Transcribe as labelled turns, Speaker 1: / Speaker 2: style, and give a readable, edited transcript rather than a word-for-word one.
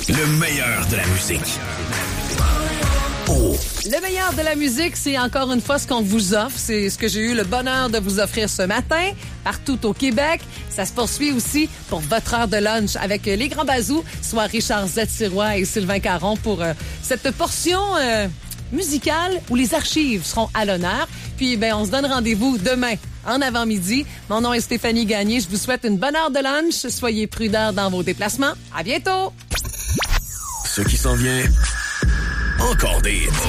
Speaker 1: Le meilleur de la musique. Oh.
Speaker 2: Le meilleur de la musique, c'est encore une fois ce qu'on vous offre. C'est ce que j'ai eu le bonheur de vous offrir ce matin, partout au Québec. Ça se poursuit aussi pour votre heure de lunch avec les grands bazous, soit Richard Z-Sirois et Sylvain Caron pour cette portion musicale où les archives seront à l'honneur. Puis, on se donne rendez-vous demain en avant-midi. Mon nom est Stéphanie Gagné. Je vous souhaite une bonne heure de lunch. Soyez prudents dans vos déplacements. À bientôt!
Speaker 1: Ce qui s'en vient, encore des hits.